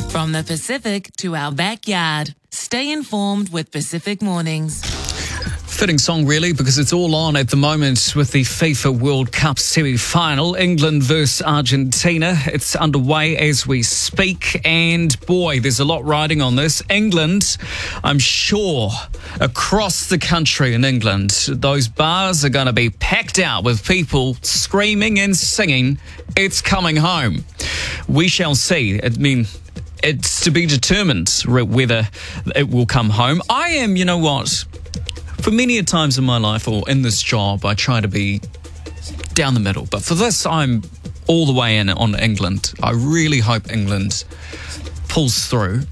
From the Pacific to our backyard. Stay informed with Pacific Mornings. Fitting song, really, because it's all on at the moment with the FIFA World Cup semi-final. England versus Argentina. It's underway as we speak. And boy, there's a lot riding on this. England, I'm sure, across the country in England, those bars are going to be packed out with people screaming and singing, "It's coming home." We shall see. I mean, it's to be determined whether it will come home. I am, you know what? For many a times in my life or in this job, I try to be down the middle. But for this, I'm all the way in on England. I really hope England pulls through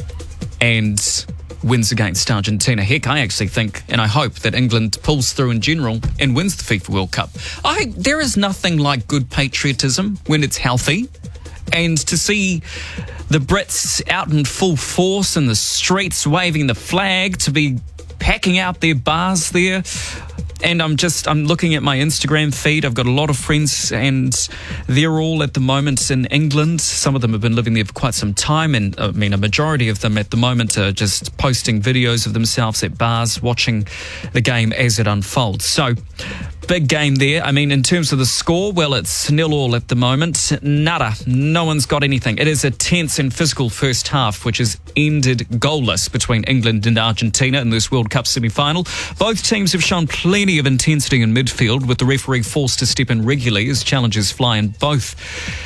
and wins against Argentina. Heck, I actually think and I hope that England pulls through in general and wins the FIFA World Cup. There is nothing like good patriotism when it's healthy. And to see the Brits out in full force in the streets waving the flag, to be packing out their bars there. And I'm looking at my Instagram feed. I've got a lot of friends and they're all at the moment in England. Some of them have been living there for quite some time. And I mean, a majority of them at the moment are just posting videos of themselves at bars, watching the game as it unfolds. So, big game there. I mean, in terms of the score, well, it's 0-0 at the moment. Nada. No one's got anything. It is a tense and physical first half, which has ended goalless between England and Argentina in this World Cup semi-final. Both teams have shown plenty of intensity in midfield, with the referee forced to step in regularly as challenges fly, and both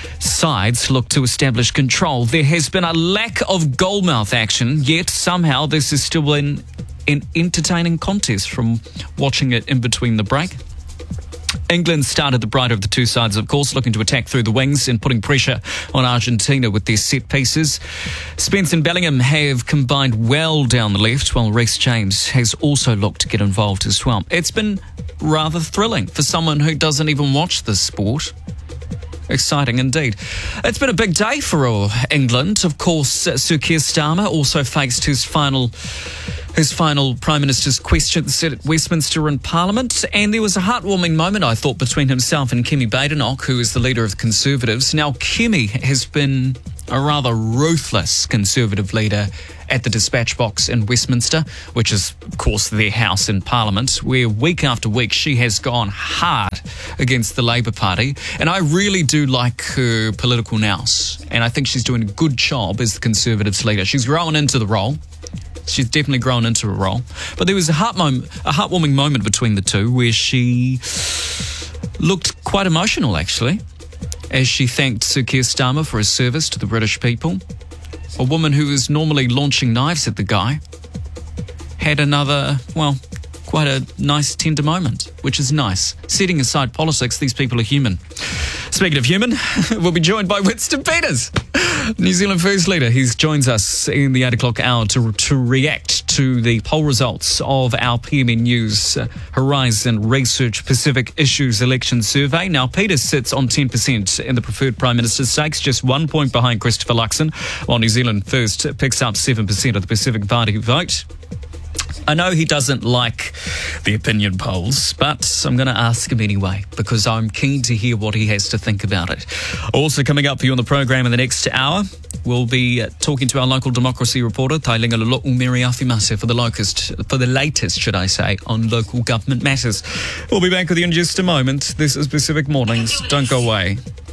sides look to establish control. There has been a lack of goalmouth action, yet somehow this is still an entertaining contest from watching it in between the break. England started the brighter of the two sides, of course, looking to attack through the wings and putting pressure on Argentina with their set pieces. Spence and Bellingham have combined well down the left, while Reece James has also looked to get involved as well. It's been rather thrilling for someone who doesn't even watch this sport. Exciting indeed. It's been a big day for England. Of course, Sir Keir Starmer also faced his final Prime Minister's questions at Westminster in Parliament, and there was a heartwarming moment, I thought, between himself and Kemi Badenoch, who is the leader of the Conservatives. Now, Kemi has been a rather ruthless Conservative leader at the dispatch box in Westminster, which is, of course, their house in Parliament, where week after week she has gone hard against the Labour Party. And I really do like her political nous, and I think she's doing a good job as the Conservatives leader. She's grown into the role. She's definitely grown into a role. But there was a heartwarming moment between the two where she looked quite emotional, actually, as she thanked Sir Keir Starmer for his service to the British people. A woman who was normally launching knives at the guy had another, well, quite a nice, tender moment, which is nice. Setting aside politics, these people are human. Speaking of human, we'll be joined by Winston Peters, New Zealand First Leader. He joins us in the 8 o'clock hour to react to the poll results of our PMN News Horizon Research Pacific Issues Election Survey. Now, Peters sits on 10% in the preferred Prime Minister's stakes, just 1 point behind Christopher Luxon, while New Zealand First picks up 7% of the Pacific Party vote. I know he doesn't like the opinion polls, but I'm going to ask him anyway because I'm keen to hear what he has to think about it. Also coming up for you on the program in the next hour, we'll be talking to our local democracy reporter, Tailinga Umeri Afimase, for the latest, should I say, on local government matters. We'll be back with you in just a moment. This is Pacific Mornings. Don't go away.